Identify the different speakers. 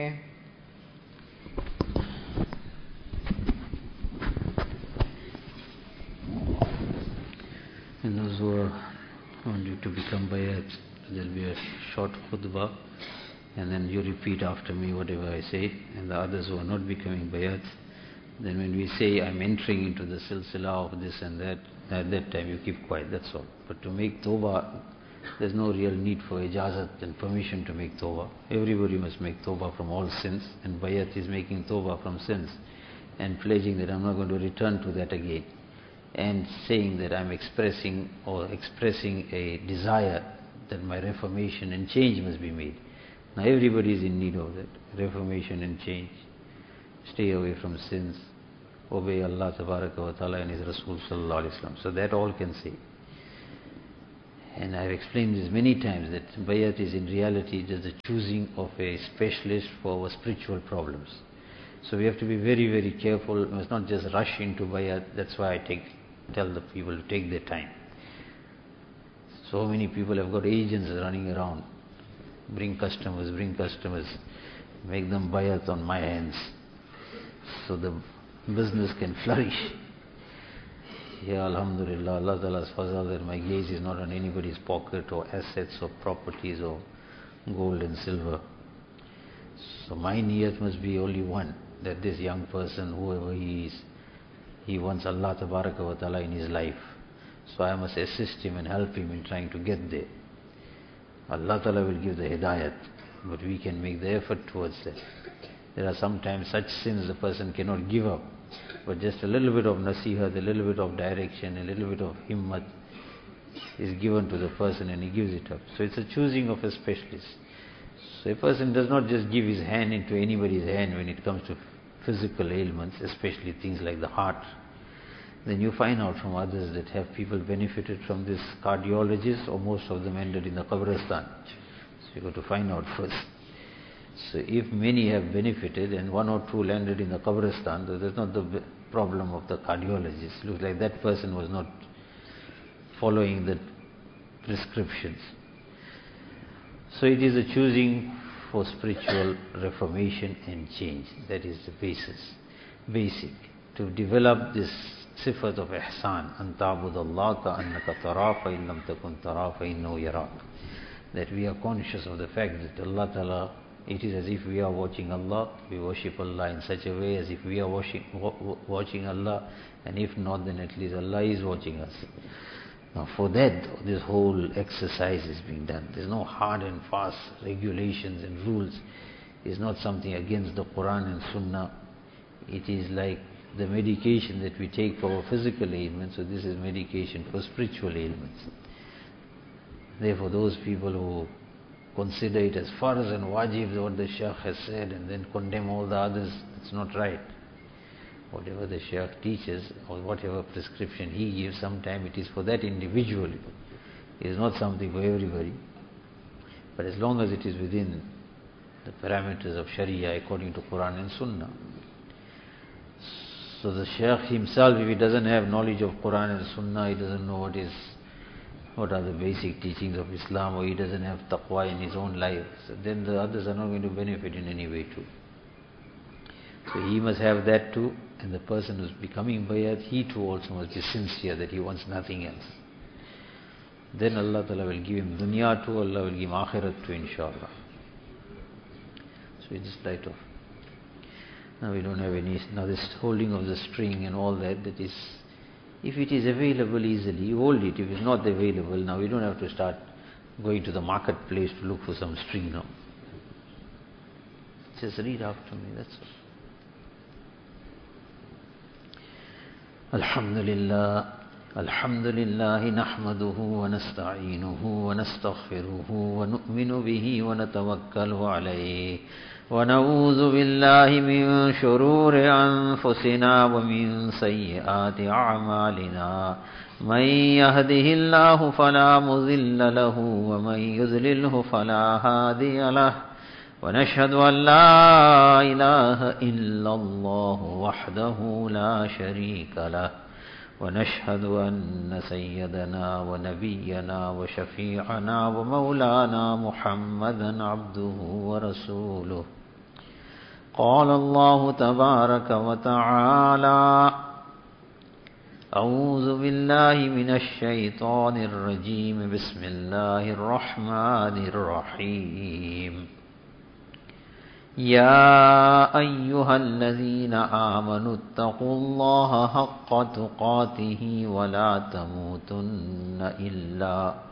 Speaker 1: And those who want you to become bayat, there will be a short khutbah, and then you repeat after me whatever I say. And the others who are not becoming bayat, then when we say I'm entering into the silsila of this and that, at that time you keep quiet, that's all. But to make tawbah, there's no real need for ijazat and permission to make tawbah. Everybody must make tawbah from all sins, and bayat is making tawbah from sins and pledging that I'm not going to return to that again, and saying that I'm expressing a desire that my reformation and change must be made. Now everybody is in need of that, reformation and change. Stay away from sins, obey Allah Tabaraka wa Ta'ala and His Rasul Sallallahu Alaihi Wasallam. So that all can say. And I've explained this many times that bayat is in reality just the choosing of a specialist for our spiritual problems. So we have to be very, very careful. We must not just rush into bayat. That's why I tell the people to take their time. So many people have got agents running around. Bring customers, make them bayat on my hands, so the business can flourish. Yeah, Alhamdulillah, Allah Ta'ala's fazal that my gaze is not on anybody's pocket or assets or properties or gold and silver. So my niyat must be only one, that this young person, whoever he is, he wants Allah Tabaraka wa Ta'ala in his life. So I must assist him and help him in trying to get there. Allah Ta'ala will give the hidayat, but we can make the effort towards that. There are sometimes such sins the person cannot give up, but just a little bit of nasihat, a little bit of direction, a little bit of himmat is given to the person and he gives it up. So it's a choosing of a specialist. So a person does not just give his hand into anybody's hand when it comes to physical ailments, especially things like the heart. Then you find out from others that have people benefited from this cardiologist, or most of them ended in the Qabristan. So you got to find out first. So if many have benefited and one or two landed in the Qabristan, that's not the problem of the cardiologist. Looks like that person was not following the prescriptions. So it is a choosing for spiritual reformation and change. That is the basic. To develop this sifat of ihsan, an ta'budallaha ka'annaka tarahu fa in lam takun tarahu fa innahu yarak. That we are conscious of the fact that Allah Ta'ala, it is as if we are watching Allah. We worship Allah in such a way as if we are watching Allah, and if not, then at least Allah is watching us. Now for that, this whole exercise is being done. There's no hard and fast regulations and rules. It's not something against the Quran and Sunnah. It is like the medication that we take for our physical ailments, so this is medication for spiritual ailments. Therefore, those people who consider it as farz and wajib, what the Shaykh has said, and then condemn all the others, it's not right. Whatever the Shaykh teaches, or whatever prescription he gives, sometimes it is for that individual. It is not something for everybody. But as long as it is within the parameters of Sharia according to Quran and Sunnah. So the Shaykh himself, if he doesn't have knowledge of Quran and Sunnah, he doesn't know what are the basic teachings of Islam, or he doesn't have taqwa in his own life, so then the others are not going to benefit in any way too. So he must have that too, and the person who's becoming bayat, he too also must be sincere that he wants nothing else. Then Allah Ta'ala will give him dunya too, Allah will give him akhirat too, inshallah. So we just light off. Now we don't have any, now this holding of the string and all that is, if it is available easily, you hold it. If it's not available, now we don't have to start going to the marketplace to look for some string now. Just read after me, that's all. Alhamdulillah. الحمد لله نحمده ونستعينه ونستغفره ونؤمن به ونتوكل عليه ونعوذ بالله من شرور أنفسنا ومن سيئات أعمالنا من يهده الله فلا مضل له ومن يضلله فلا هادي له ونشهد أن لا إله إلا الله وحده لا شريك له ونشهد أن سيدنا ونبينا وشفيعنا ومولانا محمدا عبده ورسوله قال الله تبارك وتعالى: أعوذ بالله من الشيطان الرجيم. بسم الله الرحمن الرحيم. يا أيها الذين آمنوا اتقوا الله حق تقاته ولا تموتن إلا